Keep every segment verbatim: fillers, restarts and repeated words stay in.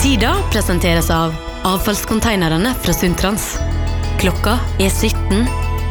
Sida presenteres av avfallskonteinerne fra Sundtrans. Klokka er sytten.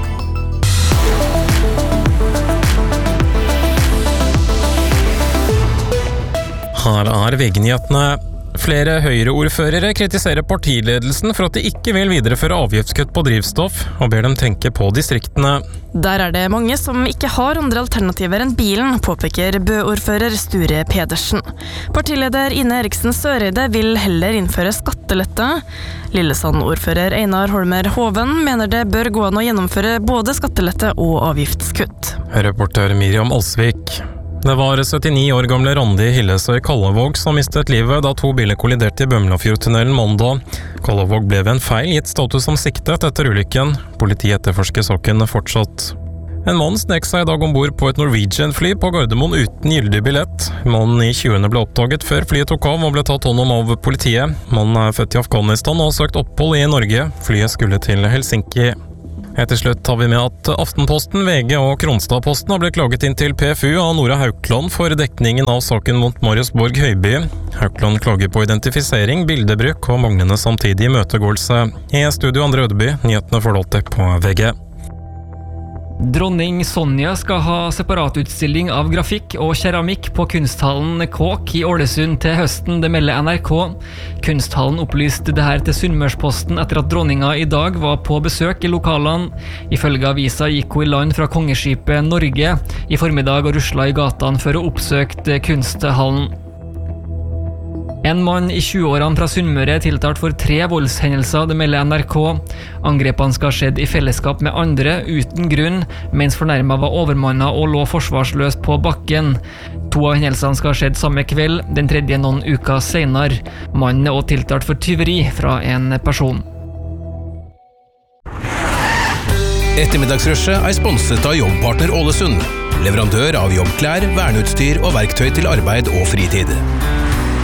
Her er V G-nyhetene. Flere Høyre-ordførere kritiserer partiledelsen for at de ikke vil videreføre avgiftskutt på drivstoff, og ber dem tenke på distriktene. Der er det mange som ikke har andre alternativer enn bilen, påpeker Bø-ordfører Sture Pedersen. Partileder Ine Eriksen Søreide vil heller innføre skattelette. Lillesand-ordfører Einar Holmer Hoven mener det bør gå an å gjennomføre både skattelette og avgiftskutt. Reporter Miriam Alsvik. Det var syttini år gamle Randi Hillesøy Kallevåg som mistet livet da to biler kolliderte i Bømlafjordtunnelen mandag. Kallevåg ble ved en feil gitt status som siktet etter ulykken. Politiet etterforsker saken fortsatt. En mann snek seg i dag ombord på et Norwegian-fly på Gardermoen uten gyldig billett. Mannen i tjuende ble oppdaget før flyet tok av og ble tatt hånd om av politiet. Mannen er født i Afghanistan og har søkt opphold i Norge. Flyet skulle til Helsinki. Etter slutt har vi med at Aftenposten, V G og Kronstadposten har blitt klaget inn til P F U av Nora Haukland for dekningen av saken mot Marius Borg Høiby. Haukland klager på identifisering, bildebruk og manglende samtidig imøtegåelse. I studio Andre Ødeby, nyhetene får du alltid på V G. Dronning Sonja skal ha separatutstilling av grafikk og keramikk på kunsthallen Kåk i Ålesund til høsten, det melder N R K. Kunsthallen opplyste det her til Sunnmørsposten etter at dronninga i dag var på besøk i lokalene. Ifølge avisa gikk hun i land fra kongeskipet Norge i formiddag og rusla i gatene før hun oppsøkte kunsthallen. En mann i tjueårene fra Sunnmøre er tiltalt for tre voldshendelser, det melder N R K. Angrepene skal ha skjedd i fellesskap med andre, uten grunn, mens fornærmet var overmannet og lå forsvarsløs på bakken. To av hendelsene skal ha skjedd samme kveld, den tredje noen uker senere. Mannen er også tiltalt for tyveri fra en person. Ettermiddagsrushet er sponset av Jobbpartner Ålesund, leverandør av jobbklær, verneutstyr og verktøy til arbeid og fritid.